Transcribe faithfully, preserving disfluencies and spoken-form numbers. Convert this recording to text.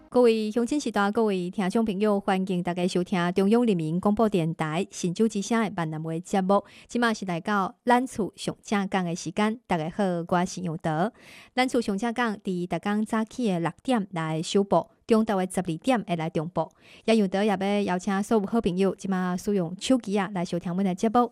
各位乡亲时代，各位听众朋友，欢迎大家收听中央人民广播电台新竹之声的闽南话节目。今麦是来到咱厝上正讲的时间，大家好，我是杨德。咱厝上正讲伫逐工早起的六点来首播，中昼的十二点会来重播。也杨德也要邀请所有好朋友，今麦使用手机啊来收听阮的节目，